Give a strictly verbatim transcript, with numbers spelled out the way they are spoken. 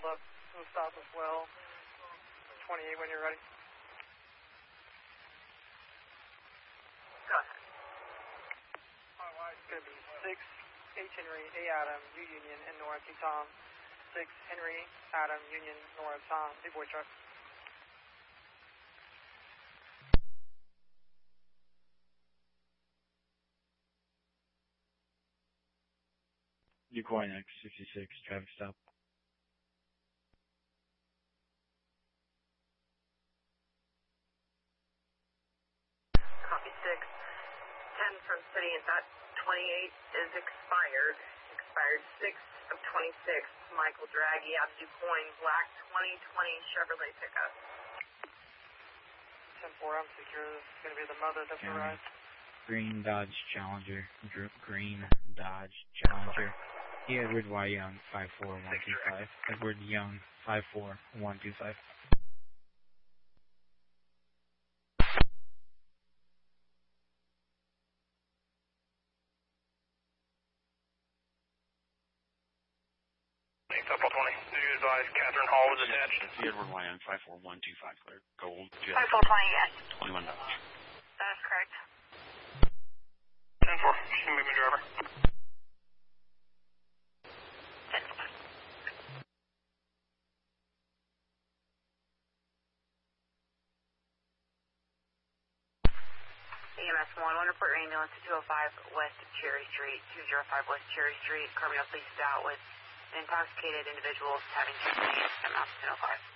pulled up to the stop as well. twenty-eight when you're ready. Go ahead. It's going to be six H Henry, A Adam, U Union, and Nora T Tom. six Henry, Adam, Union, Nora Tom, big boy truck. Decoy X sixty-six, traffic stop. Copy six. ten from City, and that twenty-eight is expired. Expired six of twenty-six. Michael Draghi out of DuQuoin, black twenty twenty Chevrolet pickup. ten four, I'm secure. This is going to be the mother that's County. arrived. Green Dodge Challenger. Dr- Green Dodge Challenger. E. Edward Y. Young, five four one two five. Edward Young, five four one two five. Couple twenty. Do you advise Catherine Hall was attached? E. Edward Y. Young, five four one two five. Clear. Gold. five four twenty, yes. twenty-one Dodge. That is correct. ten four. She's moving driver. ten four. E M S one, one report your ambulance to two oh five West Cherry Street, two oh five West Cherry Street. Carmel, please out with intoxicated individuals having taken the ten oh five.